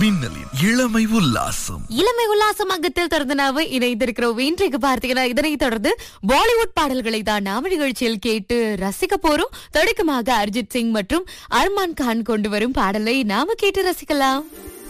மின்னலின் இளமை உல்லாசம். இளமை உல்லாசம் அங்கத்தில் தொடர்ந்து இணைந்திருக்கிறோம். இன்றைக்கு பார்த்தீங்கன்னா இதனை தொடர்ந்து பாலிவுட் பாடல்களை தான் நாம நிகழ்ச்சியில் கேட்டு ரசிக்க போறோம். தொடக்கமாக அரிஜித் சிங் மற்றும் அர்மான் கான் கொண்டு வரும் பாடலை நாம கேட்டு ரசிக்கலாம்.